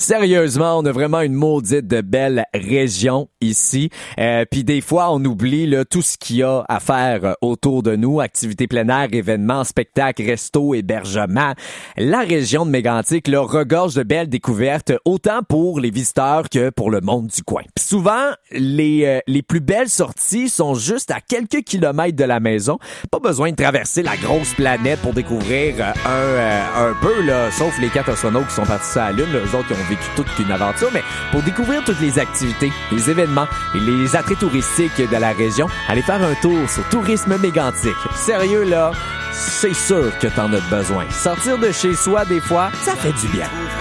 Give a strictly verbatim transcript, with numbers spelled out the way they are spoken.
Sérieusement, on a vraiment une maudite de belle région ici. Euh, Puis des fois, on oublie là, tout ce qu'il y a à faire euh, autour de nous. Activités plein air, événements, spectacles, restos, hébergements. La région de Mégantic là, regorge de belles découvertes, autant pour les visiteurs que pour le monde du coin. Puis souvent, les, euh, les plus belles sorties sont juste à quelques kilomètres de la maison. Pas besoin de traverser la grosse planète pour découvrir euh, un, euh, un peu, là, sauf les quatre astronautes qui sont partis sur la Lune. Là, eux autres qui ont vécu toute une aventure. Mais pour découvrir toutes les activités, les événements et les attraits touristiques de la région, allez faire un tour sur Tourisme Mégantic. Sérieux, là, c'est sûr que t'en as besoin. Sortir de chez soi, des fois, ça fait du bien.